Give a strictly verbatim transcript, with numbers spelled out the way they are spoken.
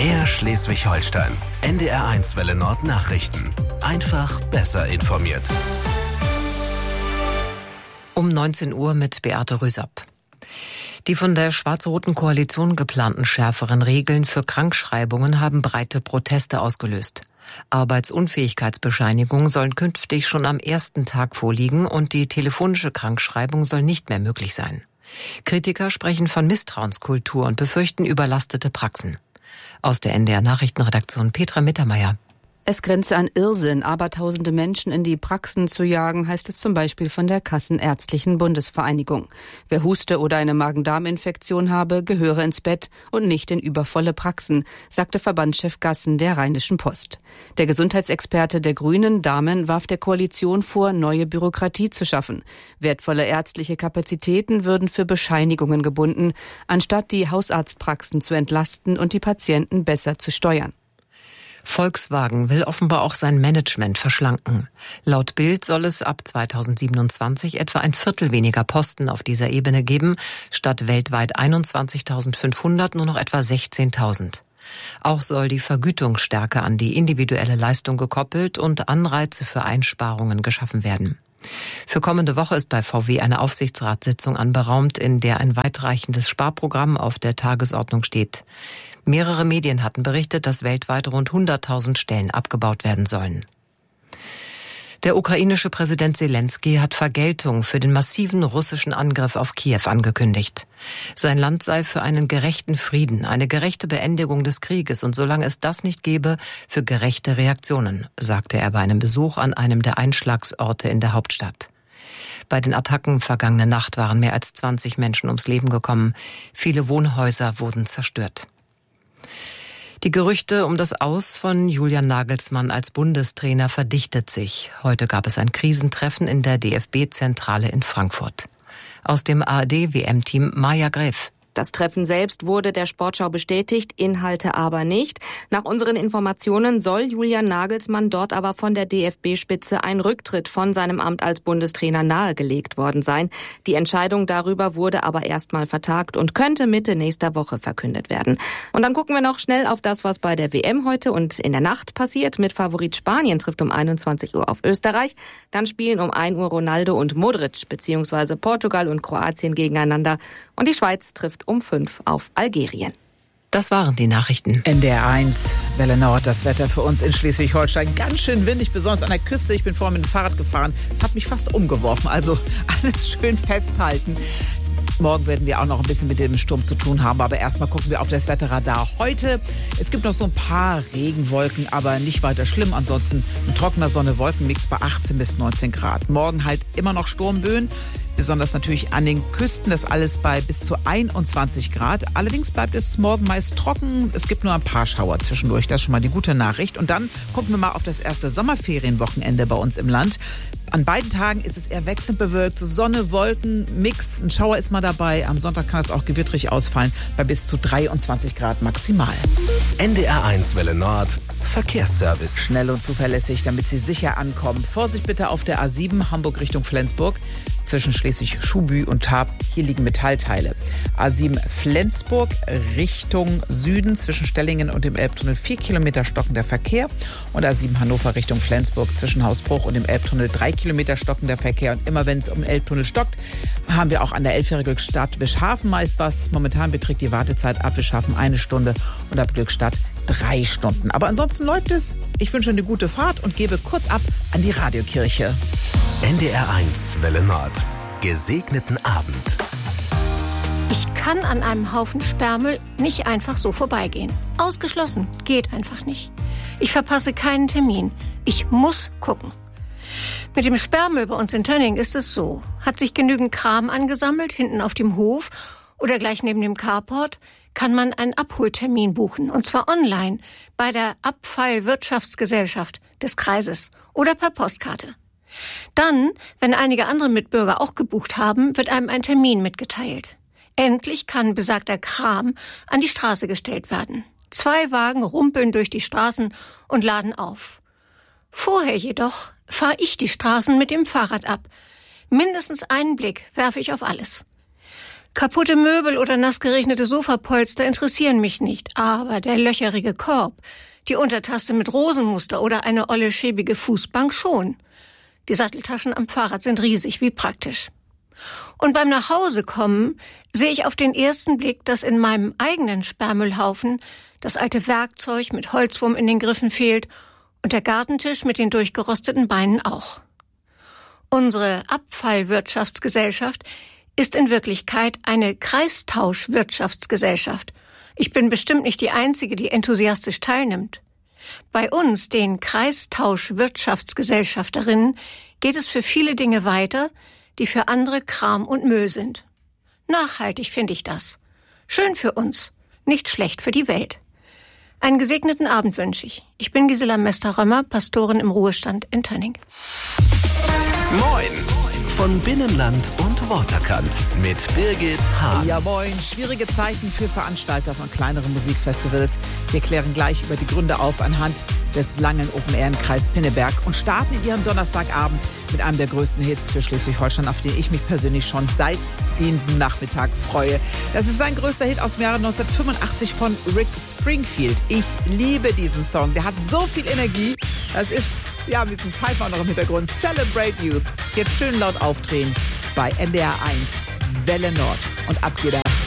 Mehr Schleswig-Holstein. N D R eins Welle Nord Nachrichten. Einfach besser informiert. Um neunzehn Uhr mit Beate Rüsapp. Die von der schwarz-roten Koalition geplanten schärferen Regeln für Krankschreibungen haben breite Proteste ausgelöst. Arbeitsunfähigkeitsbescheinigungen sollen künftig schon am ersten Tag vorliegen und die telefonische Krankschreibung soll nicht mehr möglich sein. Kritiker sprechen von Misstrauenskultur und befürchten überlastete Praxen. Aus der N D R Nachrichtenredaktion Petra Mittermeier. Es grenze an Irrsinn, abertausende Menschen in die Praxen zu jagen, heißt es zum Beispiel von der Kassenärztlichen Bundesvereinigung. Wer Huste oder eine Magen-Darm-Infektion habe, gehöre ins Bett und nicht in übervolle Praxen, sagte Verbandschef Gassen der Rheinischen Post. Der Gesundheitsexperte der Grünen, Dahmen, warf der Koalition vor, neue Bürokratie zu schaffen. Wertvolle ärztliche Kapazitäten würden für Bescheinigungen gebunden, anstatt die Hausarztpraxen zu entlasten und die Patienten besser zu steuern. Volkswagen will offenbar auch sein Management verschlanken. Laut Bild soll es ab zweitausendsiebenundzwanzig etwa ein Viertel weniger Posten auf dieser Ebene geben, statt weltweit einundzwanzigtausendfünfhundert nur noch etwa sechzehntausend. Auch soll die Vergütung stärker an die individuelle Leistung gekoppelt und Anreize für Einsparungen geschaffen werden. Für kommende Woche ist bei V W eine Aufsichtsratssitzung anberaumt, in der ein weitreichendes Sparprogramm auf der Tagesordnung steht. Mehrere Medien hatten berichtet, dass weltweit rund hunderttausend Stellen abgebaut werden sollen. Der ukrainische Präsident Selenskyj hat Vergeltung für den massiven russischen Angriff auf Kiew angekündigt. Sein Land sei für einen gerechten Frieden, eine gerechte Beendigung des Krieges und solange es das nicht gebe, für gerechte Reaktionen, sagte er bei einem Besuch an einem der Einschlagsorte in der Hauptstadt. Bei den Attacken vergangene Nacht waren mehr als zwanzig Menschen ums Leben gekommen. Viele Wohnhäuser wurden zerstört. Die Gerüchte um das Aus von Julian Nagelsmann als Bundestrainer verdichtet sich. Heute gab es ein Krisentreffen in der D F B-Zentrale in Frankfurt. Aus dem A R D-W M-Team Maja Gräf. Das Treffen selbst wurde der Sportschau bestätigt, Inhalte aber nicht. Nach unseren Informationen soll Julian Nagelsmann dort aber von der D F B-Spitze ein Rücktritt von seinem Amt als Bundestrainer nahegelegt worden sein. Die Entscheidung darüber wurde aber erstmal vertagt und könnte Mitte nächster Woche verkündet werden. Und dann gucken wir noch schnell auf das, was bei der W M heute und in der Nacht passiert. Mit Favorit Spanien trifft um einundzwanzig Uhr auf Österreich. Dann spielen um ein Uhr Ronaldo und Modric bzw. Portugal und Kroatien gegeneinander. Und die Schweiz trifft um fünf auf Algerien. Das waren die Nachrichten. N D R eins, Welle Nord, das Wetter für uns in Schleswig-Holstein. Ganz schön windig, besonders an der Küste. Ich bin vorhin mit dem Fahrrad gefahren. Es hat mich fast umgeworfen, also alles schön festhalten. Morgen werden wir auch noch ein bisschen mit dem Sturm zu tun haben, aber erstmal gucken wir auf das Wetterradar. Heute, es gibt noch so ein paar Regenwolken, aber nicht weiter schlimm. Ansonsten ein trockener Sonne-Wolkenmix bei achtzehn bis neunzehn Grad. Morgen halt immer noch Sturmböen. Besonders natürlich an den Küsten, das alles bei bis zu einundzwanzig Grad. Allerdings bleibt es morgen meist trocken. Es gibt nur ein paar Schauer zwischendurch. Das ist schon mal die gute Nachricht. Und dann gucken wir mal auf das erste Sommerferienwochenende bei uns im Land. An beiden Tagen ist es eher wechselnd bewölkt. Sonne, Wolken, Mix. Ein Schauer ist mal dabei. Am Sonntag kann es auch gewittrig ausfallen bei bis zu dreiundzwanzig Grad maximal. N D R eins Welle Nord. Verkehrsservice. Schnell und zuverlässig, damit Sie sicher ankommen. Vorsicht bitte auf der A sieben Hamburg Richtung Flensburg. Zwischen Schleswig-Schubü und Tarp. Hier liegen Metallteile. A sieben Flensburg Richtung Süden zwischen Stellingen und dem Elbtunnel vier Kilometer stockender Verkehr. Und A sieben Hannover Richtung Flensburg zwischen Hausbruch und dem Elbtunnel drei Kilometer stockender Verkehr. Und immer wenn es um den Elbtunnel stockt, haben wir auch an der Elbfähre Glückstadt Wischhafen meist was. Momentan beträgt die Wartezeit ab Wischhafen eine Stunde und ab Glückstadt drei Stunden. Aber ansonsten läuft es. Ich wünsche eine gute Fahrt und gebe kurz ab an die Radiokirche. N D R eins Welle Nord. Gesegneten Abend. Ich kann an einem Haufen Sperrmüll nicht einfach so vorbeigehen. Ausgeschlossen. Geht einfach nicht. Ich verpasse keinen Termin. Ich muss gucken. Mit dem Sperrmüll bei uns in Tönning ist es so. Hat sich genügend Kram angesammelt, hinten auf dem Hof oder gleich neben dem Carport, kann man einen Abholtermin buchen. Und zwar online bei der Abfallwirtschaftsgesellschaft des Kreises oder per Postkarte. Dann, wenn einige andere Mitbürger auch gebucht haben, wird einem ein Termin mitgeteilt. Endlich kann besagter Kram an die Straße gestellt werden. Zwei Wagen rumpeln durch die Straßen und laden auf. Vorher jedoch fahre ich die Straßen mit dem Fahrrad ab. Mindestens einen Blick werfe ich auf alles. Kaputte Möbel oder nass geregnete Sofapolster interessieren mich nicht, aber der löcherige Korb, die Untertaste mit Rosenmuster oder eine olle schäbige Fußbank schon. Die Satteltaschen am Fahrrad sind riesig, wie praktisch. Und beim Nachhausekommen sehe ich auf den ersten Blick, dass in meinem eigenen Sperrmüllhaufen das alte Werkzeug mit Holzwurm in den Griffen fehlt und der Gartentisch mit den durchgerosteten Beinen auch. Unsere Abfallwirtschaftsgesellschaft ist in Wirklichkeit eine Kreistauschwirtschaftsgesellschaft. Ich bin bestimmt nicht die Einzige, die enthusiastisch teilnimmt. Bei uns, den Kreistauschwirtschaftsgesellschafterinnen, geht es für viele Dinge weiter, die für andere Kram und Müll sind. Nachhaltig finde ich das. Schön für uns, nicht schlecht für die Welt. Einen gesegneten Abend wünsche ich. Ich bin Gisela Mester-Römer, Pastorin im Ruhestand in Tönning. Moin! Von Binnenland und Waterkant mit Birgit Hahn. Ja, moin. Schwierige Zeiten für Veranstalter von kleineren Musikfestivals. Wir klären gleich über die Gründe auf anhand des langen Open Air im Kreis Pinneberg und starten in ihrem Donnerstagabend mit einem der größten Hits für Schleswig-Holstein, auf den ich mich persönlich schon seit diesem Nachmittag freue. Das ist sein größter Hit aus dem Jahre neunzehnhundertfünfundachtzig von Rick Springfield. Ich liebe diesen Song. Der hat so viel Energie. Das ist, ja, mit dem Pfeifer auch noch im Hintergrund. Celebrate Youth. Jetzt schön laut aufdrehen bei N D R eins Welle Nord. Und ab geht er.